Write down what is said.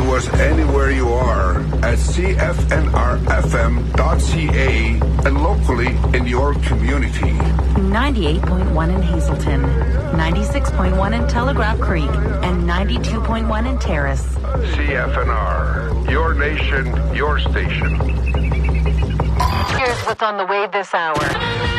to us anywhere you are at cfnrfm.ca and locally in your community. 98.1 in Hazelton, 96.1 in Telegraph Creek, and 92.1 in Terrace. CFNR, your nation, your station. Here's what's on the way this hour.